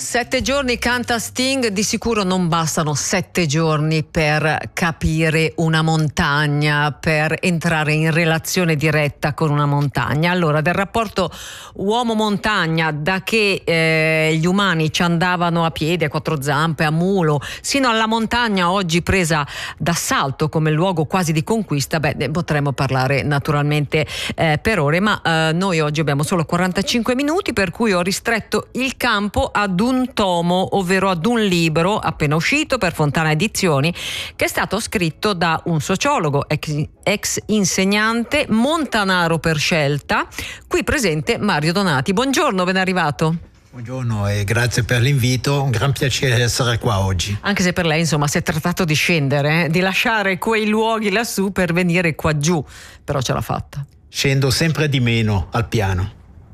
7 giorni canta Sting, di sicuro non bastano 7 giorni per capire una montagna, per entrare in relazione diretta con una montagna. Allora, del rapporto uomo-montagna, da che gli umani ci andavano a piedi, a quattro zampe, a mulo, sino alla montagna oggi presa d'assalto come luogo quasi di conquista, ne potremmo parlare naturalmente per ore, ma noi oggi abbiamo solo 45 minuti, per cui ho ristretto il campo ad un tomo, ovvero ad un libro appena uscito per Fontana Edizioni, che è stato scritto da un sociologo, ex insegnante, montanaro per scelta, qui presente Mario Donati. Buongiorno, ben arrivato. Buongiorno e grazie per l'invito, un gran piacere essere qua oggi. Anche se per lei, insomma, si è trattato di scendere, di lasciare quei luoghi lassù per venire qua giù, però ce l'ha fatta. Scendo sempre di meno al piano.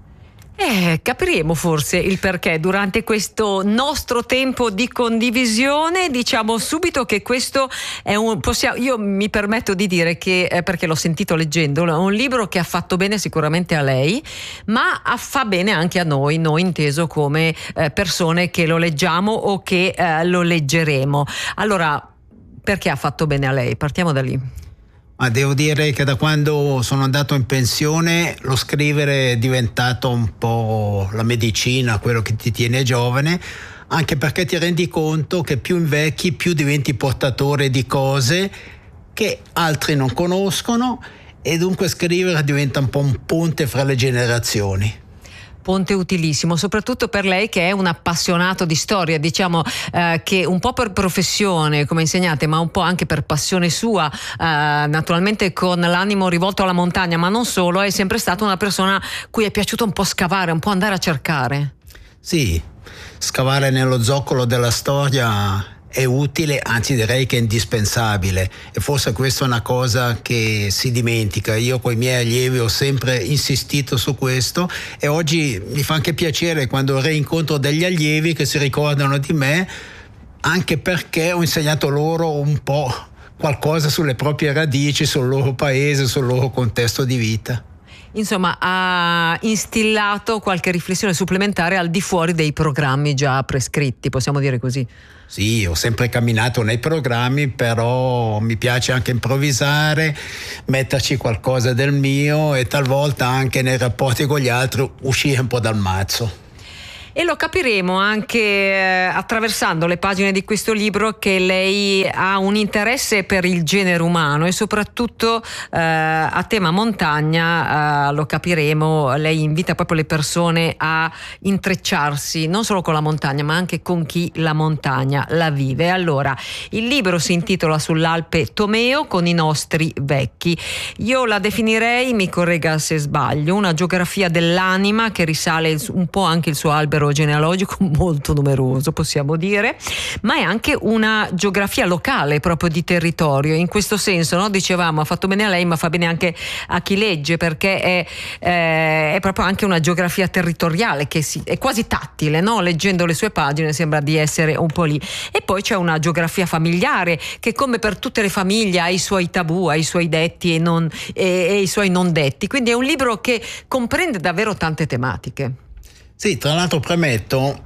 Capiremo forse il perché durante questo nostro tempo di condivisione. Diciamo subito che questo è io mi permetto di dire che, perché l'ho sentito leggendolo, è un libro che ha fatto bene sicuramente a lei, ma fa bene anche a noi inteso come persone che lo leggiamo o che lo leggeremo. Allora, perché ha fatto bene a lei? Partiamo da lì. Ma devo dire che da quando sono andato in pensione lo scrivere è diventato un po' la medicina, quello che ti tiene giovane, anche perché ti rendi conto che più invecchi più diventi portatore di cose che altri non conoscono, e dunque scrivere diventa un po' un ponte fra le generazioni. Ponte utilissimo, soprattutto per lei che è un appassionato di storia, diciamo che un po' per professione come insegnante, ma un po' anche per passione sua, naturalmente con l'animo rivolto alla montagna, ma non solo, è sempre stata una persona cui è piaciuto un po' scavare, un po' andare a cercare. Sì, scavare nello zoccolo della storia è utile, anzi direi che è indispensabile, e forse questa è una cosa che si dimentica. Io con i miei allievi ho sempre insistito su questo, e oggi mi fa anche piacere quando reincontro degli allievi che si ricordano di me, anche perché ho insegnato loro un po' qualcosa sulle proprie radici, sul loro paese, sul loro contesto di vita. Insomma, ha instillato qualche riflessione supplementare al di fuori dei programmi già prescritti, possiamo dire così. Sì, ho sempre camminato nei programmi, però mi piace anche improvvisare, metterci qualcosa del mio, e talvolta anche nei rapporti con gli altri uscire un po' dal mazzo. E lo capiremo anche attraversando le pagine di questo libro, che lei ha un interesse per il genere umano e soprattutto a tema montagna, lo capiremo. Lei invita proprio le persone a intrecciarsi non solo con la montagna ma anche con chi la montagna la vive. Allora, il libro si intitola Sull'Alpe Tomeo con i nostri vecchi. Io la definirei, mi corregga se sbaglio, una geografia dell'anima che risale un po' anche il suo albero genealogico molto numeroso, possiamo dire, ma è anche una geografia locale, proprio di territorio. In questo senso, no? Dicevamo, ha fatto bene a lei ma fa bene anche a chi legge, perché è proprio anche una geografia territoriale che è quasi tattile, no? Leggendo le sue pagine sembra di essere un po' lì. E poi c'è una geografia familiare che, come per tutte le famiglie, ha i suoi tabù, ha i suoi detti e i suoi non detti, quindi è un libro che comprende davvero tante tematiche. Sì, tra l'altro premetto,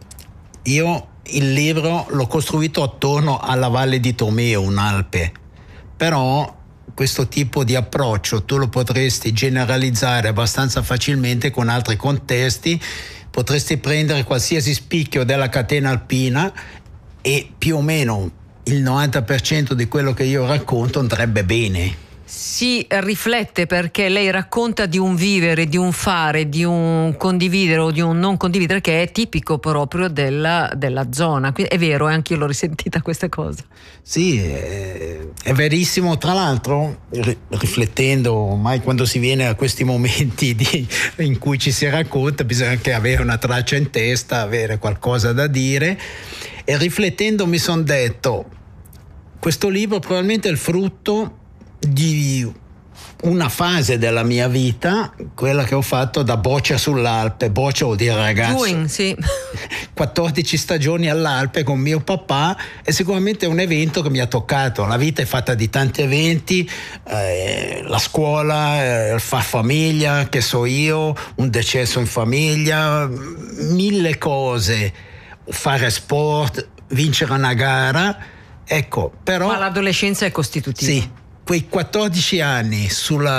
io il libro l'ho costruito attorno alla Valle di Tomeo, un'Alpe, però questo tipo di approccio tu lo potresti generalizzare abbastanza facilmente con altri contesti. Potresti prendere qualsiasi spicchio della catena alpina e più o meno il 90% di quello che io racconto andrebbe bene. Si riflette, perché lei racconta di un vivere, di un fare, di un condividere o di un non condividere che è tipico proprio della zona. Quindi è vero, anche io l'ho risentita questa cosa. Sì, è verissimo. Tra l'altro, riflettendo, ormai quando si viene a questi momenti in cui ci si racconta, bisogna anche avere una traccia in testa, avere qualcosa da dire, e riflettendo mi sono detto, questo libro probabilmente è il frutto di una fase della mia vita, quella che ho fatto da boccia sull'Alpe. Boccia vuol dire ragazzo. Sì. 14 stagioni all'Alpe con mio papà, è sicuramente un evento che mi ha toccato. La vita è fatta di tanti eventi, la scuola, far famiglia, che so io, un decesso in famiglia, mille cose. fare sport, vincere una gara, ecco, però... Ma l'adolescenza è costitutiva. Sì, quei 14 anni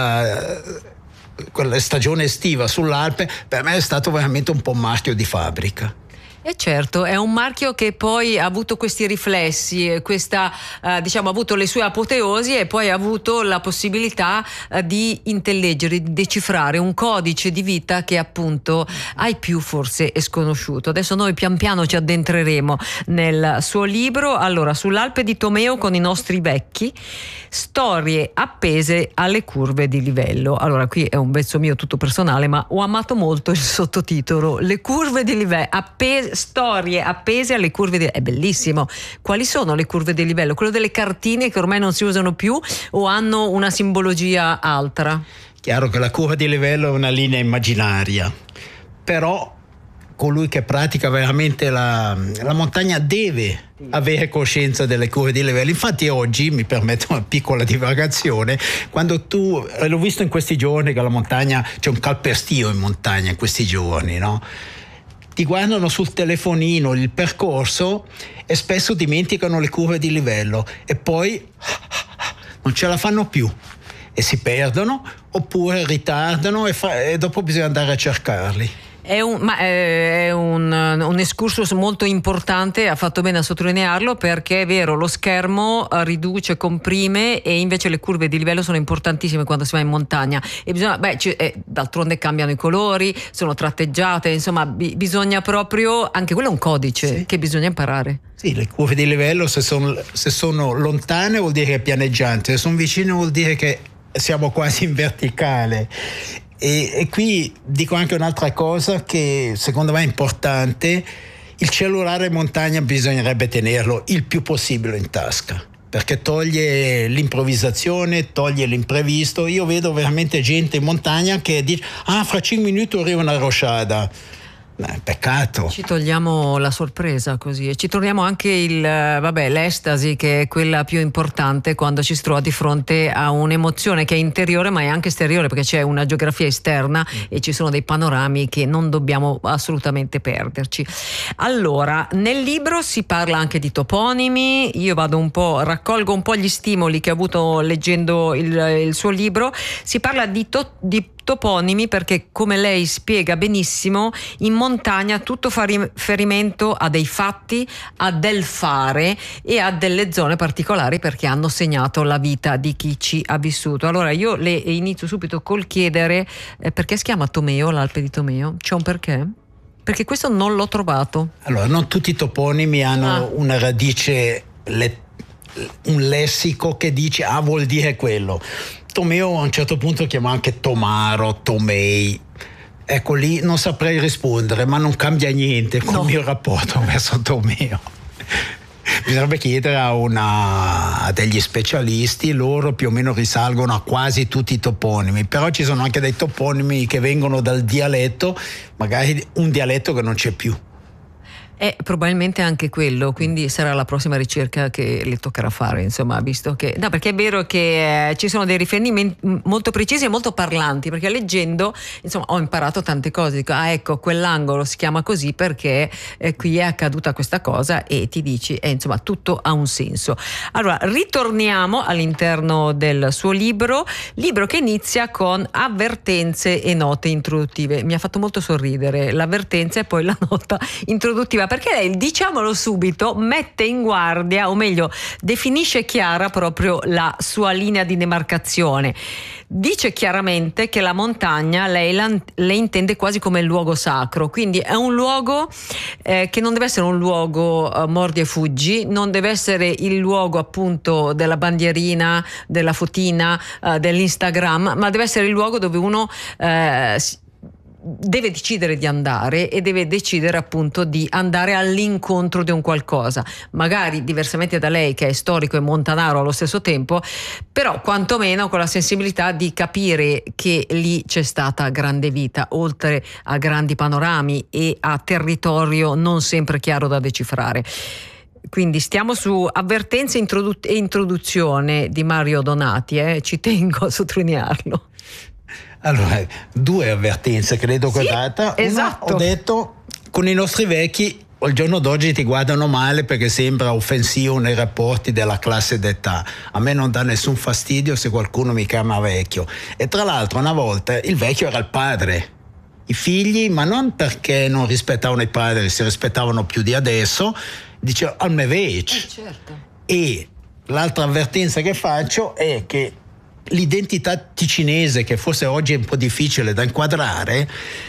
quella stagione estiva sull'Alpe, per me è stato veramente un po' un marchio di fabbrica. E certo, è un marchio che poi ha avuto questi riflessi, diciamo, ha avuto le sue apoteosi e poi ha avuto la possibilità di intelleggere, di decifrare un codice di vita che appunto ai più forse è sconosciuto. Adesso noi pian piano ci addentreremo nel suo libro. Allora, sull'Alpe di Tomeo con i nostri vecchi, storie appese alle curve di livello. Allora, qui è un vezzo mio tutto personale, ma ho amato molto il sottotitolo, le curve di livello, storie appese alle curve di livello. È bellissimo. Quali sono le curve di livello? Quello delle cartine che ormai non si usano più o hanno una simbologia altra? Chiaro che la curva di livello è una linea immaginaria, però colui che pratica veramente la montagna deve avere coscienza delle curve di livello. Infatti oggi, mi permetto una piccola divagazione, quando l'ho visto in questi giorni che la montagna, c'è un calpestio in montagna in questi giorni, no? Ti guardano sul telefonino il percorso e spesso dimenticano le curve di livello e poi non ce la fanno più e si perdono oppure ritardano e dopo bisogna andare a cercarli. È un excursus molto importante, ha fatto bene a sottolinearlo, perché è vero, lo schermo riduce, comprime, e invece le curve di livello sono importantissime quando si va in montagna e bisogna, d'altronde cambiano i colori, sono tratteggiate, insomma bisogna proprio, anche quello è un codice, sì, che bisogna imparare. Sì, le curve di livello se sono lontane vuol dire che è pianeggiante, se sono vicine vuol dire che siamo quasi in verticale. E qui dico anche un'altra cosa che secondo me è importante: il cellulare in montagna bisognerebbe tenerlo il più possibile in tasca, perché toglie l'improvvisazione, toglie l'imprevisto. Io vedo veramente gente in montagna che dice fra 5 minuti arriva una rosciada. Peccato. Ci togliamo la sorpresa così e ci togliamo anche l'estasi, che è quella più importante quando ci si trova di fronte a un'emozione che è interiore ma è anche esteriore, perché c'è una geografia esterna e ci sono dei panorami che non dobbiamo assolutamente perderci. Allora, nel libro si parla anche di toponimi. Io raccolgo un po' gli stimoli che ho avuto leggendo il suo libro. Si parla di toponimi perché, come lei spiega benissimo, in montagna tutto fa riferimento a dei fatti, a del fare e a delle zone particolari perché hanno segnato la vita di chi ci ha vissuto. Allora io le inizio subito col chiedere perché si chiama Tomeo, l'Alpe di Tomeo? C'è un perché? Perché questo non l'ho trovato. Allora, non tutti i toponimi hanno una radice, un lessico che dice vuol dire quello. Tomeo a un certo punto chiama anche Tomaro, Tomei. Ecco, lì non saprei rispondere, ma non cambia niente con il mio rapporto verso Tomeo. Bisognerebbe chiedere a degli specialisti, loro più o meno risalgono a quasi tutti i toponimi, però ci sono anche dei toponimi che vengono dal dialetto, magari un dialetto che non c'è più. Probabilmente anche quello, quindi sarà la prossima ricerca che le toccherà fare, insomma, visto che perché è vero che ci sono dei riferimenti molto precisi e molto parlanti, perché leggendo, insomma, ho imparato tante cose. Dico, ecco, quell'angolo si chiama così perché qui è accaduta questa cosa, e ti dici, insomma, tutto ha un senso. Allora, ritorniamo all'interno del suo libro che inizia con avvertenze e note introduttive. Mi ha fatto molto sorridere l'avvertenza e poi la nota introduttiva, perché lei, diciamolo subito, mette in guardia, o meglio definisce chiara proprio la sua linea di demarcazione. Dice chiaramente che la montagna lei intende quasi come il luogo sacro, quindi è un luogo che non deve essere un luogo mordi e fuggi, non deve essere il luogo appunto della bandierina, della fotina, dell'Instagram, ma deve essere il luogo dove uno deve decidere di andare, e deve decidere appunto di andare all'incontro di un qualcosa, magari diversamente da lei che è storico e montanaro allo stesso tempo, però quantomeno con la sensibilità di capire che lì c'è stata grande vita, oltre a grandi panorami e a territorio non sempre chiaro da decifrare. Quindi stiamo su avvertenze e introduzione di Mario Donati, ci tengo a sottolinearlo. Allora, 2 avvertenze credo che ho sì, data. esatto. Una, ho detto, con i nostri vecchi al giorno d'oggi ti guardano male perché sembra offensivo nei rapporti della classe d'età. A me non dà nessun fastidio se qualcuno mi chiama vecchio. E tra l'altro una volta il vecchio era il padre. I figli, ma non perché non rispettavano i padri, si rispettavano più di adesso, dicevano al me vec. Certo. E l'altra avvertenza che faccio è che l'identità ticinese, che forse oggi è un po' difficile da inquadrare,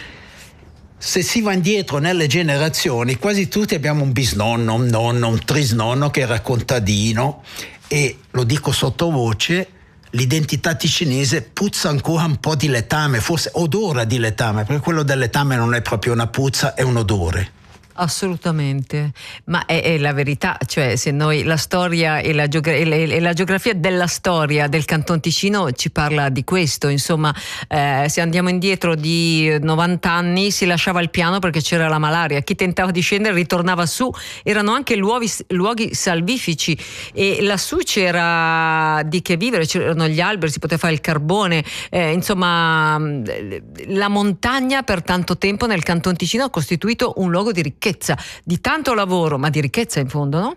se si va indietro nelle generazioni, quasi tutti abbiamo un bisnonno, un nonno, un trisnonno che era contadino, e lo dico sottovoce, l'identità ticinese puzza ancora un po' di letame, forse odora di letame, perché quello del letame non è proprio una puzza, è un odore. Assolutamente, ma è la verità, cioè se noi la storia e la geografia della storia del Canton Ticino ci parla di questo, insomma, se andiamo indietro di 90 anni si lasciava il piano perché c'era la malaria, chi tentava di scendere ritornava su, erano anche luoghi salvifici e lassù c'era di che vivere, c'erano gli alberi, si poteva fare il carbone, insomma la montagna per tanto tempo nel Canton Ticino ha costituito un luogo di ricchezza, di tanto lavoro, ma di ricchezza in fondo, no?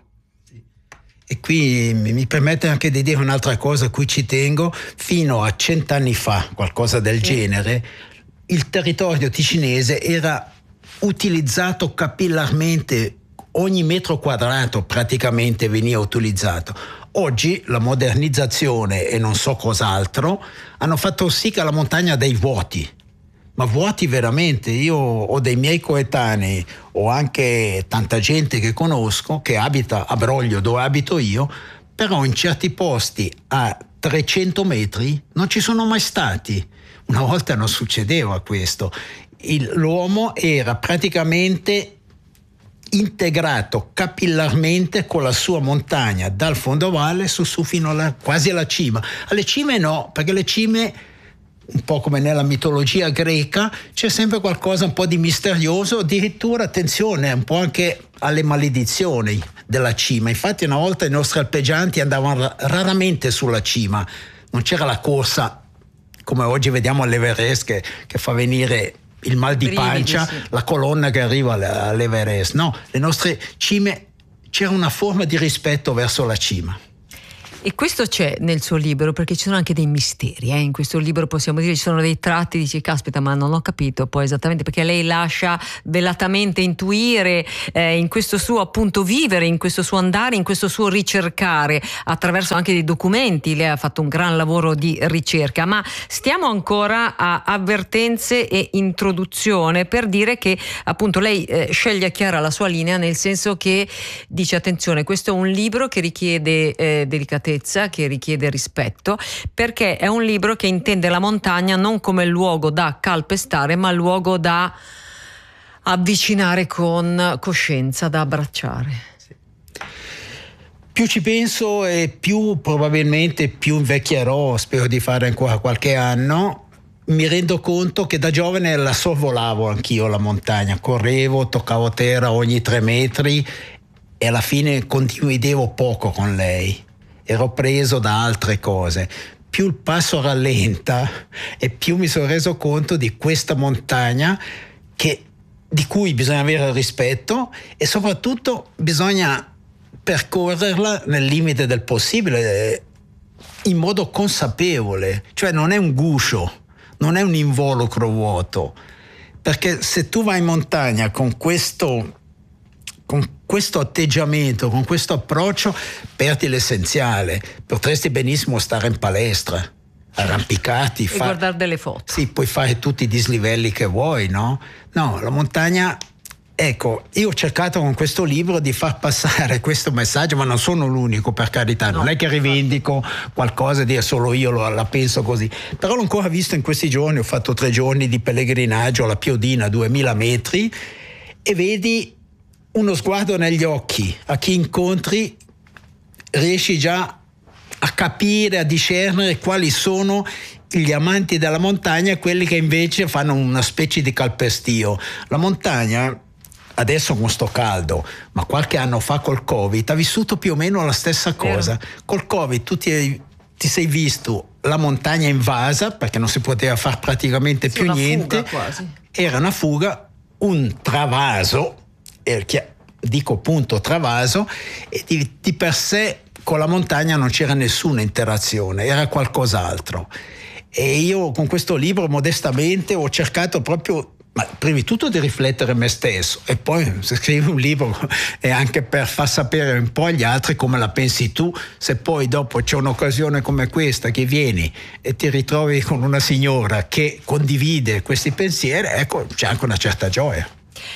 E qui mi permette anche di dire un'altra cosa a cui ci tengo. Fino a 100 anni fa, qualcosa del genere, il territorio ticinese era utilizzato capillarmente, ogni metro quadrato praticamente veniva utilizzato. Oggi la modernizzazione e non so cos'altro hanno fatto sì che la montagna ha dei vuoti. Ma vuoti veramente. Io ho dei miei coetanei, ho anche tanta gente che conosco che abita a Broglio, dove abito io, però in certi posti a 300 metri non ci sono mai stati. Una volta non succedeva questo. L'uomo era praticamente integrato capillarmente con la sua montagna, dal fondovalle su fino quasi alla cima. Alle cime no, perché le cime, un po' come nella mitologia greca, c'è sempre qualcosa un po' di misterioso, addirittura attenzione un po' anche alle maledizioni della cima. Infatti una volta i nostri alpeggianti andavano raramente sulla cima, non c'era la corsa come oggi vediamo all'Everest che fa venire il mal di pancia, sì, la colonna che arriva all'Everest. No, le nostre cime, c'era una forma di rispetto verso la cima. E questo c'è nel suo libro, perché ci sono anche dei misteri, in questo libro possiamo dire, ci sono dei tratti, dici caspita, ma non ho capito poi esattamente, perché lei lascia velatamente intuire in questo suo appunto vivere, in questo suo andare, in questo suo ricercare, attraverso anche dei documenti. Lei ha fatto un gran lavoro di ricerca, ma stiamo ancora a avvertenze e introduzione per dire che appunto lei sceglie chiara la sua linea, nel senso che dice attenzione, questo è un libro che richiede delicatezza, che richiede rispetto, perché è un libro che intende la montagna non come luogo da calpestare, ma luogo da avvicinare con coscienza, da abbracciare. Sì. Più ci penso e più probabilmente più invecchierò, spero di fare ancora qualche anno, mi rendo conto che da giovane la sorvolavo anch'io la montagna, correvo, toccavo terra ogni 3 metri e alla fine condividevo poco con lei. Ero preso da altre cose. Più il passo rallenta e più mi sono reso conto di questa montagna di cui bisogna avere rispetto e soprattutto bisogna percorrerla nel limite del possibile, in modo consapevole. Cioè non è un guscio, non è un involucro vuoto, perché se tu vai in montagna con questo atteggiamento, con questo approccio, perdi l'essenziale. Potresti benissimo stare in palestra, arrampicati e guardare delle foto. Sì, puoi fare tutti i dislivelli che vuoi, no? No, la montagna, ecco, io ho cercato con questo libro di far passare questo messaggio, ma non sono l'unico, per carità, non è che rivendico qualcosa e dire solo io la penso così, però l'ho ancora visto in questi giorni. Ho fatto 3 giorni di pellegrinaggio alla Piodina, 2000 metri, e vedi uno sguardo negli occhi a chi incontri, riesci già a capire, a discernere quali sono gli amanti della montagna e quelli che invece fanno una specie di calpestio. La montagna adesso con sto caldo, ma qualche anno fa col Covid ha vissuto più o meno la stessa cosa. Col Covid tu ti sei visto la montagna invasa perché non si poteva fare praticamente più niente, fuga quasi. Era una fuga, un travaso. dico punto Travaso, e di per sé con la montagna non c'era nessuna interazione, era qualcos'altro. E io con questo libro modestamente ho cercato proprio, ma prima di tutto di riflettere me stesso, e poi se scrivi un libro è anche per far sapere un po' agli altri come la pensi tu. Se poi dopo c'è un'occasione come questa che vieni e ti ritrovi con una signora che condivide questi pensieri, ecco, c'è anche una certa gioia.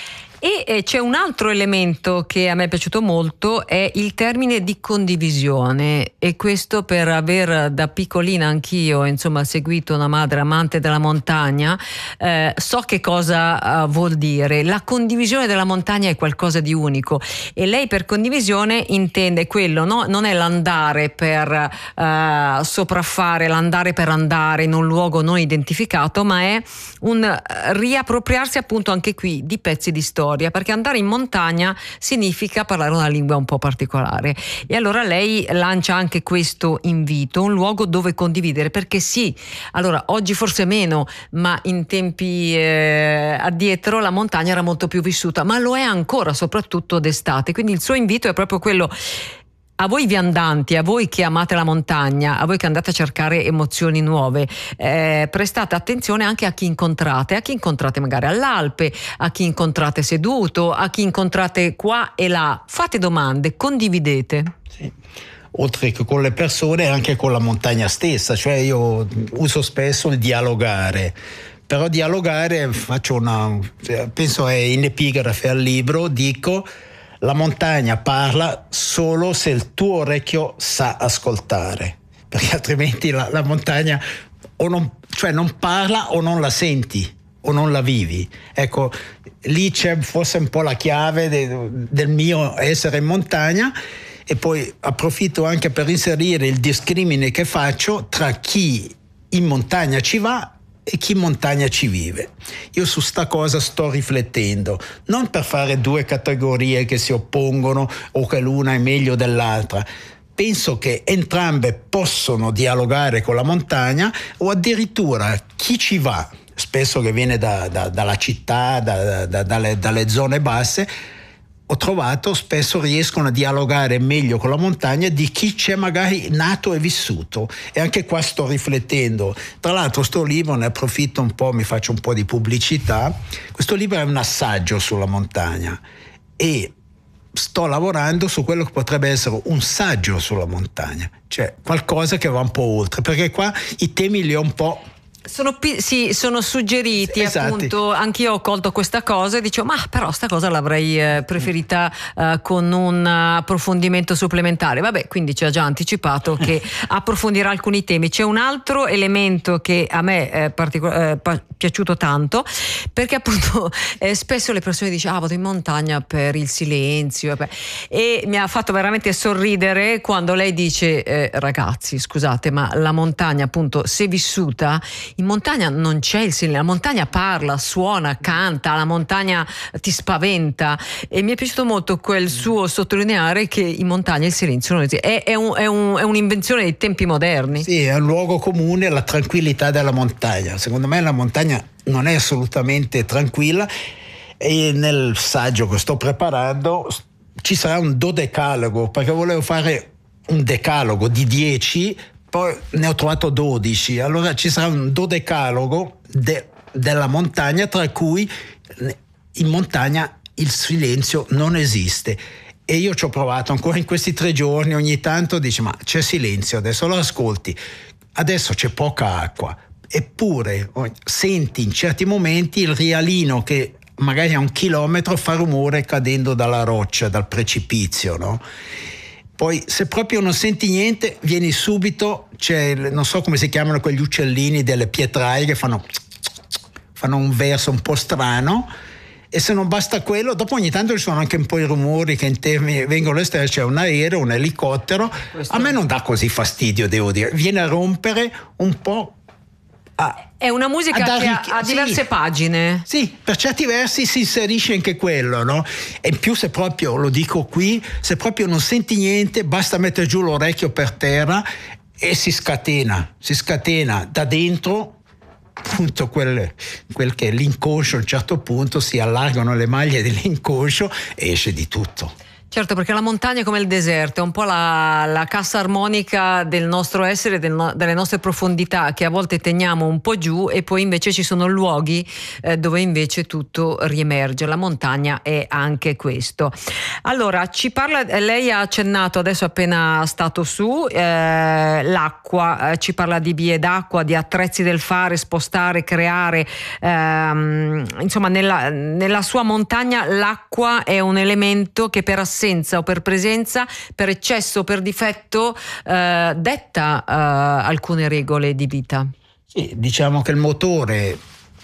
E c'è un altro elemento che a me è piaciuto molto, è il termine di condivisione, e questo per aver da piccolina anch'io seguito una madre amante della montagna, so che cosa vuol dire. La condivisione della montagna è qualcosa di unico, e lei per condivisione intende quello, no? Non è l'andare per sopraffare, l'andare per andare in un luogo non identificato, ma è un riappropriarsi appunto anche qui di pezzi di storia, perché andare in montagna significa parlare una lingua un po' particolare. E allora lei lancia anche questo invito, un luogo dove condividere, perché sì, allora oggi forse meno, ma in tempi addietro la montagna era molto più vissuta, ma lo è ancora, soprattutto d'estate. Quindi il suo invito è proprio quello: a voi viandanti, a voi che amate la montagna, a voi che andate a cercare emozioni nuove, prestate attenzione anche a chi incontrate magari all'Alpe, a chi incontrate seduto, a chi incontrate qua e là. Fate domande, condividete. Sì. Oltre che con le persone, anche con la montagna stessa, cioè io uso spesso il dialogare. Però dialogare penso è in epigrafe al libro, dico: la montagna parla solo se il tuo orecchio sa ascoltare, perché altrimenti la montagna non parla, o non la senti o non la vivi. Ecco, lì c'è forse un po' la chiave del mio essere in montagna. E poi approfitto anche per inserire il discrimine che faccio tra chi in montagna ci va e chi in montagna ci vive. Io su sta cosa sto riflettendo, non per fare due categorie che si oppongono o che l'una è meglio dell'altra. Penso che entrambe possono dialogare con la montagna, o addirittura chi ci va, spesso che viene dalla città, dalle zone basse, ho trovato spesso riescono a dialogare meglio con la montagna di chi c'è magari nato e vissuto. E anche qua sto riflettendo. Tra l'altro sto libro, ne approfitto un po', mi faccio un po' di pubblicità. Questo libro è un assaggio sulla montagna, e sto lavorando su quello che potrebbe essere un saggio sulla montagna, cioè qualcosa che va un po' oltre, perché qua i temi li ho un po'... Sono suggeriti, esatto. Appunto, anch'io ho colto questa cosa e dicevo, ma però sta cosa l'avrei preferita con un approfondimento supplementare. Vabbè, quindi ci ha già anticipato che approfondirà alcuni temi. C'è un altro elemento che a me è piaciuto tanto, perché appunto spesso le persone dicono: vado in montagna per il silenzio, e mi ha fatto veramente sorridere quando lei dice: ragazzi, scusate, ma la montagna, appunto, se vissuta, in montagna non c'è il silenzio, la montagna parla, suona, canta, la montagna ti spaventa. E mi è piaciuto molto quel suo sottolineare che in montagna il silenzio non esiste. È un'invenzione dei tempi moderni. Sì, è un luogo comune, la tranquillità della montagna. Secondo me la montagna non è assolutamente tranquilla, e nel saggio che sto preparando ci sarà un dodecalogo, perché volevo fare un decalogo di 10, poi ne ho trovato 12, allora ci sarà un dodecalogo della montagna, tra cui in montagna il silenzio non esiste. E io ci ho provato ancora in questi 3 giorni, ogni tanto dici: ma c'è silenzio, adesso lo ascolti, adesso c'è poca acqua, eppure senti in certi momenti il rialino che magari a 1 chilometro fa rumore cadendo dalla roccia, dal precipizio, no? Poi se proprio non senti niente, vieni subito, non so come si chiamano quegli uccellini delle pietraie che fanno un verso un po' strano, e se non basta quello, dopo ogni tanto ci sono anche un po' i rumori che vengono all'esterno, c'è un aereo, un elicottero. Questo... A me non dà così fastidio, devo dire, viene a rompere un po'. È una musica che ha diverse pagine. Sì, per certi versi si inserisce anche quello, no? E in più, se proprio, lo dico qui, se proprio non senti niente, basta mettere giù l'orecchio per terra e si scatena da dentro appunto quel che è l'inconscio, a un certo punto si allargano le maglie dell'inconscio e esce di tutto. Certo, perché la montagna è come il deserto, è un po' la cassa armonica del nostro essere, delle nostre profondità, che a volte teniamo un po' giù, e poi invece ci sono luoghi dove invece tutto riemerge. La montagna è anche questo. Allora, lei ha accennato adesso, appena stato su, l'acqua, ci parla di vie d'acqua, di attrezzi del fare, spostare, creare, insomma nella sua montagna l'acqua è un elemento che per assenza o per presenza, per eccesso o per difetto, detta alcune regole di vita. Sì, diciamo che il motore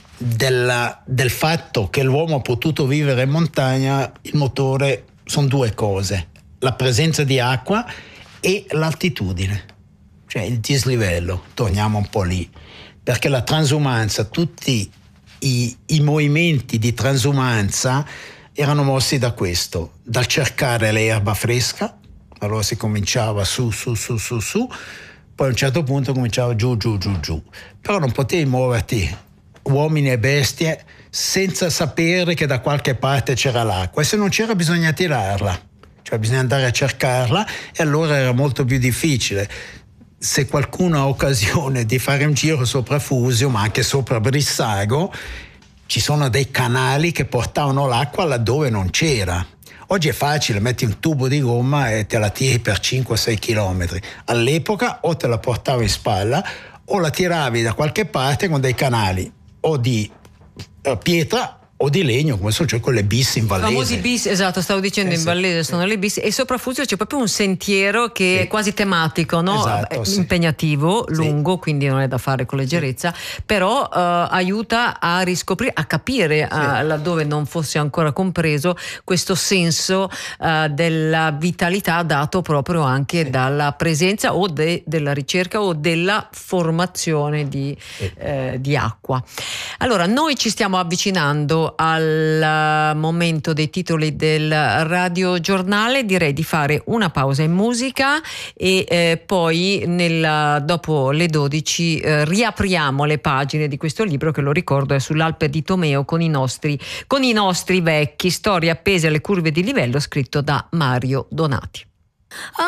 del fatto che l'uomo ha potuto vivere in montagna, il motore sono due cose: la presenza di acqua e l'altitudine, cioè il dislivello. Torniamo un po' lì, perché la transumanza, tutti i movimenti di transumanza erano mossi da questo, dal cercare l'erba fresca. Allora si cominciava su, poi a un certo punto cominciava giù. Però non potevi muoverti, uomini e bestie, senza sapere che da qualche parte c'era l'acqua, e se non c'era bisogna tirarla, cioè bisogna andare a cercarla, e allora era molto più difficile. Se qualcuno ha occasione di fare un giro sopra Fusio, ma anche sopra Brissago, ci sono dei canali che portavano l'acqua laddove non c'era. Oggi è facile, metti un tubo di gomma e te la tiri per 5-6 chilometri. All'epoca o te la portavi in spalla o la tiravi da qualche parte con dei canali o di pietra o di legno, come sono, cioè con le bis in Vallese. Famosi bis, esatto, stavo dicendo, in Vallese sono le bis, e sopra Fusio c'è proprio un sentiero che è quasi tematico, no? Esatto, impegnativo, lungo, quindi non è da fare con leggerezza, però aiuta a riscoprire, a capire laddove non fosse ancora compreso questo senso della vitalità dato proprio anche dalla presenza o della ricerca o della formazione di acqua. Allora, noi ci stiamo avvicinando al momento dei titoli del radiogiornale. Direi di fare una pausa in musica e poi dopo le 12 riapriamo le pagine di questo libro, che, lo ricordo, è sull'Alpe di Tomeo con i nostri vecchi, storie appese alle curve di livello, scritto da Mario Donati.